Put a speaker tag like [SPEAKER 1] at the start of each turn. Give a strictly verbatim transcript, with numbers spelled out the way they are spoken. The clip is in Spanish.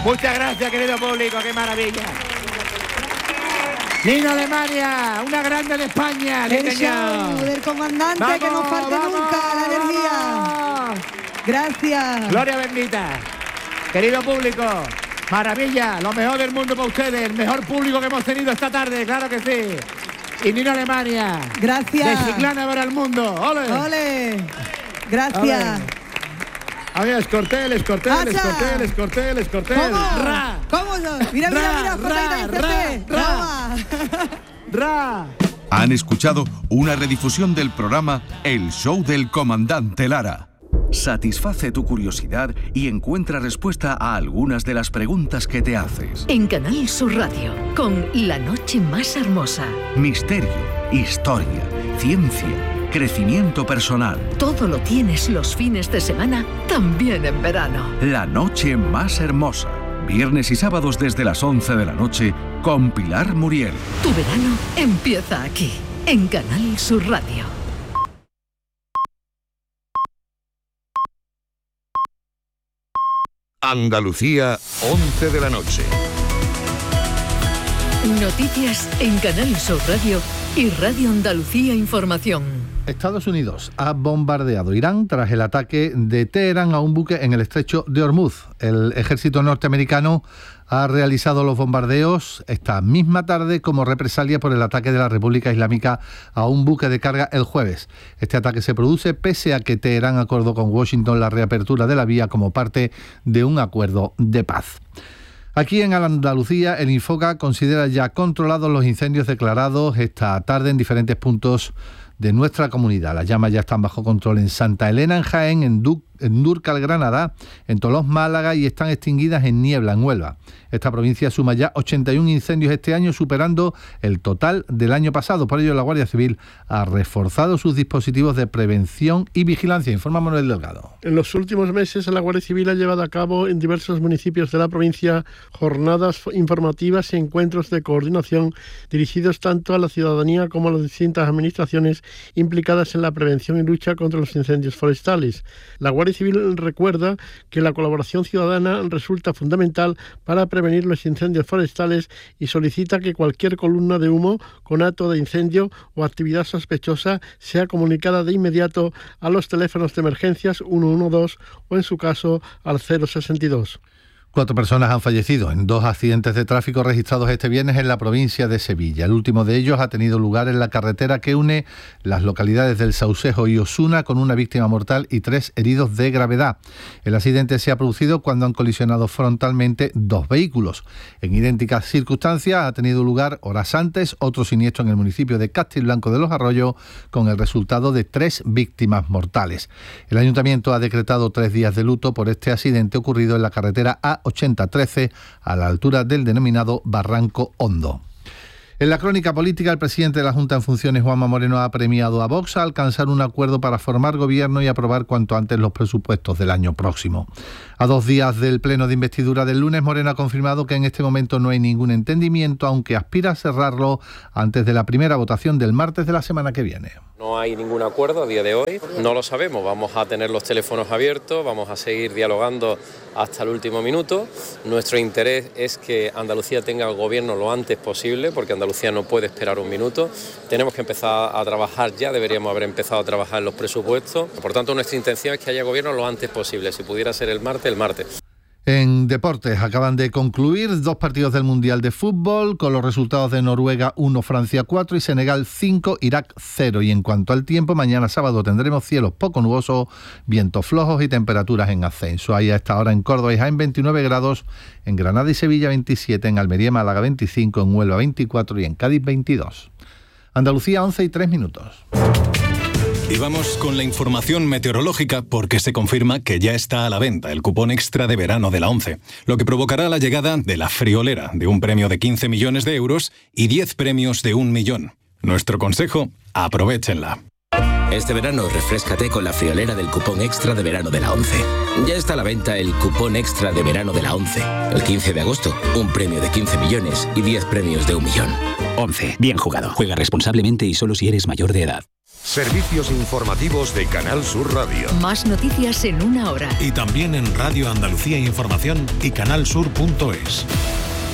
[SPEAKER 1] Muchas gracias, querido público, qué maravilla. Nino Alemania, una grande de España.
[SPEAKER 2] El show del comandante, vamos, que no falte vamos, nunca la energía. Vamos. Gracias.
[SPEAKER 1] Gloria bendita. Querido público, maravilla, lo mejor del mundo para ustedes, el mejor público que hemos tenido esta tarde, claro que sí. Y Nino Alemania.
[SPEAKER 2] Gracias.
[SPEAKER 1] De Chiclana para el mundo. ¡Ole!
[SPEAKER 2] ¡Ole! Gracias.
[SPEAKER 1] Adiós, Escortel, Escortel, Escortel, Escortel, Escortel.
[SPEAKER 2] ¿Cómo?
[SPEAKER 1] Ra.
[SPEAKER 2] ¿Cómo? Mira, mira, mira.
[SPEAKER 1] Ra, ra, ra, ra, ra.
[SPEAKER 3] Han escuchado una redifusión del programa El Show del Comandante Lara. Satisface tu curiosidad y encuentra respuesta a algunas de las preguntas que te haces.
[SPEAKER 4] En Canal Sur Radio, con La Noche Más Hermosa.
[SPEAKER 3] Misterio, historia, ciencia, crecimiento personal.
[SPEAKER 4] Todo lo tienes los fines de semana, también en verano.
[SPEAKER 3] La Noche Más Hermosa. Viernes y sábados desde las once de la noche con Pilar Muriel.
[SPEAKER 4] Tu verano empieza aquí, en Canal Sur Radio.
[SPEAKER 5] Andalucía, once de la noche.
[SPEAKER 4] Noticias en Canal Sur Radio y Radio Andalucía Información.
[SPEAKER 6] Estados Unidos ha bombardeado Irán tras el ataque de Teherán a un buque en el estrecho de Hormuz. El ejército norteamericano ha realizado los bombardeos esta misma tarde como represalia por el ataque de la República Islámica a un buque de carga el jueves. Este ataque se produce pese a que Teherán acordó con Washington la reapertura de la vía como parte de un acuerdo de paz. Aquí en Andalucía, el Infoca considera ya controlados los incendios declarados esta tarde en diferentes puntos de nuestra comunidad. Las llamas ya están bajo control en Santa Elena, en Jaén, en, du- en Dúrcal, Granada, en Tolós, Málaga, y están extinguidas en Niebla, en Huelva. Esta provincia suma ya ochenta y un incendios este año, superando el total del año pasado. Por ello, la Guardia Civil ha reforzado sus dispositivos de prevención y vigilancia. Informa Manuel Delgado.
[SPEAKER 7] En los últimos meses, la Guardia Civil ha llevado a cabo en diversos municipios de la provincia jornadas informativas y encuentros de coordinación dirigidos tanto a la ciudadanía como a las distintas administraciones implicadas en la prevención y lucha contra los incendios forestales. La Guardia Civil recuerda que la colaboración ciudadana resulta fundamental para prevenir los incendios forestales y solicita que cualquier columna de humo, conato de incendio o actividad sospechosa sea comunicada de inmediato a los teléfonos de emergencias uno uno dos o, en su caso, al cero sesenta y dos.
[SPEAKER 6] Cuatro personas han fallecido en dos accidentes de tráfico registrados este viernes en la provincia de Sevilla. El último de ellos ha tenido lugar en la carretera que une las localidades del Saucejo y Osuna, con una víctima mortal y tres heridos de gravedad. El accidente se ha producido cuando han colisionado frontalmente dos vehículos. En idénticas circunstancias ha tenido lugar horas antes otro siniestro en el municipio de Castilblanco de los Arroyos, con el resultado de tres víctimas mortales. El ayuntamiento ha decretado tres días de luto por este accidente ocurrido en la carretera A ochenta trece, a la altura del denominado Barranco Hondo. En la crónica política, el presidente de la Junta en funciones, Juanma Moreno, ha premiado a Vox a alcanzar un acuerdo para formar gobierno y aprobar cuanto antes los presupuestos del año próximo. A dos días del pleno de investidura del lunes, Moreno ha confirmado que en este momento no hay ningún entendimiento, aunque aspira a cerrarlo antes de la primera votación del martes de la semana que viene.
[SPEAKER 8] No hay ningún acuerdo a día de hoy, no lo sabemos, vamos a tener los teléfonos abiertos, vamos a seguir dialogando hasta el último minuto. Nuestro interés es que Andalucía tenga el gobierno lo antes posible, porque Andalucía no puede esperar un minuto. Tenemos que empezar a trabajar ya, deberíamos haber empezado a trabajar en los presupuestos. Por tanto, nuestra intención es que haya gobierno lo antes posible, si pudiera ser el martes, el martes.
[SPEAKER 6] En deportes, acaban de concluir dos partidos del Mundial de Fútbol con los resultados de Noruega uno, Francia cuatro y Senegal cinco, Irak cero. Y en cuanto al tiempo, mañana sábado tendremos cielos poco nubosos, vientos flojos y temperaturas en ascenso. Hay a esta hora en Córdoba y Jaén veintinueve grados, en Granada y Sevilla veintisiete, en Almería y Málaga veinticinco, en Huelva veinticuatro y en Cádiz veintidós. Andalucía once y tres minutos.
[SPEAKER 9] Y vamos con la información meteorológica, porque se confirma que ya está a la venta el cupón extra de verano de la ONCE, lo que provocará la llegada de la friolera, de un premio de quince millones de euros y diez premios de un millón. Nuestro consejo, aprovéchenla.
[SPEAKER 10] Este verano refréscate con la friolera del cupón extra de verano de la ONCE. Ya está a la venta el cupón extra de verano de la ONCE. El quince de agosto, un premio de quince millones y diez premios de un millón.
[SPEAKER 11] ONCE, bien jugado. Juega responsablemente y solo si eres mayor de edad.
[SPEAKER 5] Servicios informativos de Canal Sur Radio.
[SPEAKER 4] Más noticias en una hora.
[SPEAKER 11] Y también en Radio Andalucía Información y canal sur punto es.